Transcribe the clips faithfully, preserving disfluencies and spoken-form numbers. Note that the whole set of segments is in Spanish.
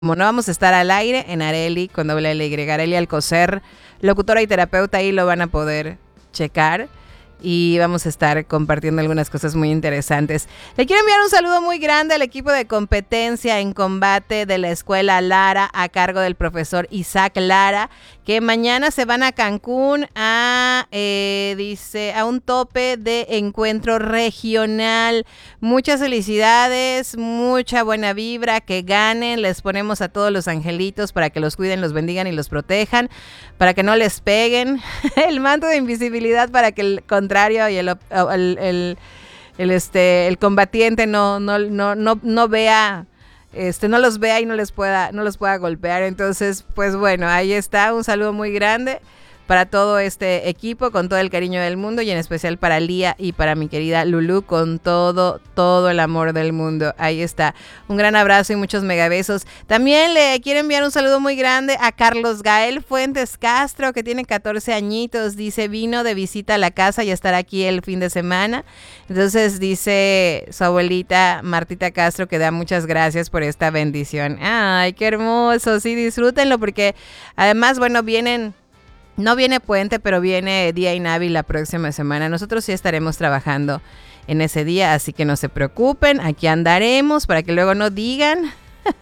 Como no vamos a estar al aire en Areli con doble L Y, Areli Alcocer, locutora y terapeuta, ahí lo van a poder checar y vamos a estar compartiendo algunas cosas muy interesantes. Le quiero enviar un saludo muy grande al equipo de competencia en combate de la Escuela Lara a cargo del profesor Isaac Lara, que mañana se van a Cancún a, eh, dice, a un tope de encuentro regional. Muchas felicidades, mucha buena vibra, que ganen. Les ponemos a todos los angelitos para que los cuiden, los bendigan y los protejan, para que no les peguen. El manto de invisibilidad para que el contrario y el, el, el, el, este, el combatiente no, no, no, no, no vea... Este, no los vea y no les pueda, no los pueda golpear. Entonces, pues bueno, ahí está, un saludo muy grande para todo este equipo, con todo el cariño del mundo, y en especial para Lía y para mi querida Lulú, con todo, todo el amor del mundo. Ahí está, un gran abrazo y muchos megabesos. También le quiero enviar un saludo muy grande a Carlos Gael Fuentes Castro, que tiene catorce añitos, dice, vino de visita a la casa y estará aquí el fin de semana. Entonces dice su abuelita Martita Castro que da muchas gracias por esta bendición. Ay, qué hermoso, sí, disfrútenlo, porque además, bueno, vienen... No viene puente, pero viene día inhábil la próxima semana. Nosotros sí estaremos trabajando en ese día, así que no se preocupen. Aquí andaremos para que luego no digan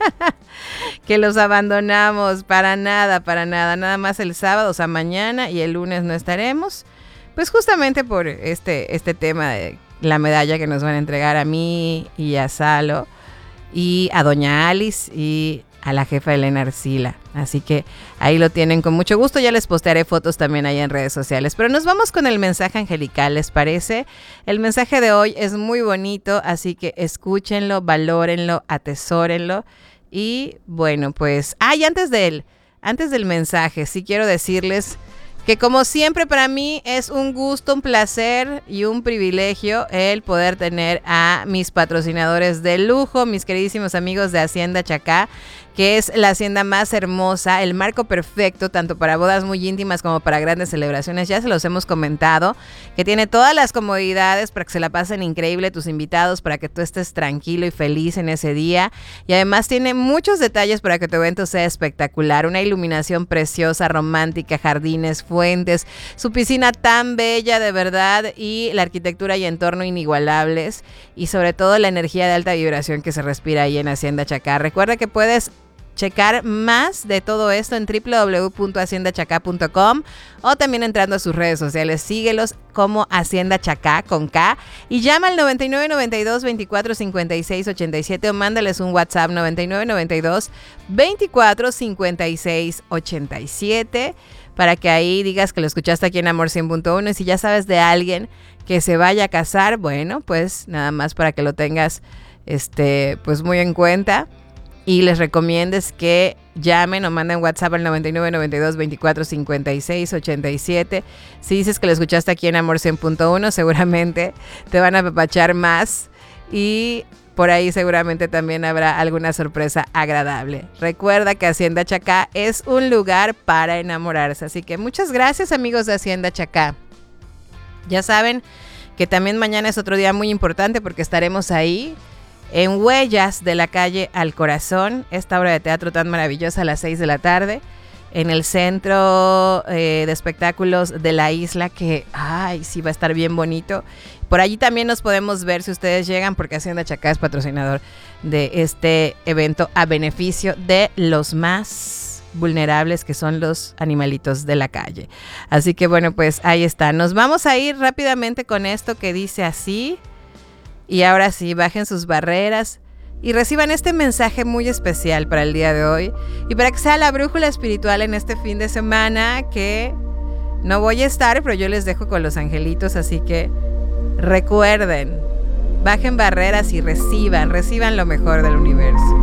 que los abandonamos. Para nada, para nada. Nada más el sábado, o sea, mañana, y el lunes no estaremos. Pues justamente por este, este tema de la medalla que nos van a entregar a mí y a Salo y a doña Alice y a la jefa Elena Arcila. Así que ahí lo tienen con mucho gusto. Ya les postearé fotos también ahí en redes sociales. Pero nos vamos con el mensaje angelical, ¿les parece? El mensaje de hoy es muy bonito, así que escúchenlo, valórenlo, atesórenlo. Y bueno, pues... Ah, y antes de él, antes del mensaje, sí quiero decirles que como siempre para mí es un gusto, un placer y un privilegio el poder tener a mis patrocinadores de lujo, mis queridísimos amigos de Hacienda Chacá, que es la hacienda más hermosa, el marco perfecto tanto para bodas muy íntimas como para grandes celebraciones. Ya se los hemos comentado, que tiene todas las comodidades para que se la pasen increíble tus invitados, para que tú estés tranquilo y feliz en ese día, y además tiene muchos detalles para que tu evento sea espectacular, una iluminación preciosa, romántica, jardines, fuentes, su piscina tan bella de verdad, y la arquitectura y entorno inigualables, y sobre todo la energía de alta vibración que se respira ahí en Hacienda Chacá. Recuerda que puedes checar más de todo esto en doble u doble u doble u punto hacienda chacá punto com o también entrando a sus redes sociales. Síguelos como Hacienda Chacá con K y llama al noventa y nueve noventa y dos veinticuatro cincuenta y seis ochenta y siete o mándales un WhatsApp noventa y nueve noventa y dos veinticuatro cincuenta y seis ochenta y siete para que ahí digas que lo escuchaste aquí en Amor cien punto uno. Y si ya sabes de alguien que se vaya a casar, bueno, pues nada más para que lo tengas este, pues muy en cuenta. Y les recomiendes que llamen o manden WhatsApp al noventa y nueve noventa y dos veinticuatro cincuenta y seis ochenta y siete. Si dices que lo escuchaste aquí en Amor cien punto uno, seguramente te van a apapachar más. Y por ahí seguramente también habrá alguna sorpresa agradable. Recuerda que Hacienda Chacá es un lugar para enamorarse. Así que muchas gracias, amigos de Hacienda Chacá. Ya saben que también mañana es otro día muy importante porque estaremos ahí en Huellas de la calle al Corazón, esta obra de teatro tan maravillosa a las seis de la tarde, en el centro eh, de espectáculos de la isla, que ay, sí va a estar bien bonito. Por allí también nos podemos ver si ustedes llegan, porque Hacienda Chacá es patrocinador de este evento a beneficio de los más vulnerables, que son los animalitos de la calle. Así que bueno, pues ahí está. Nos vamos a ir rápidamente con esto que dice así. Y ahora sí, bajen sus barreras y reciban este mensaje muy especial para el día de hoy y para que sea la brújula espiritual en este fin de semana, que no voy a estar, pero yo les dejo con los angelitos, así que recuerden, bajen barreras y reciban, reciban lo mejor del universo.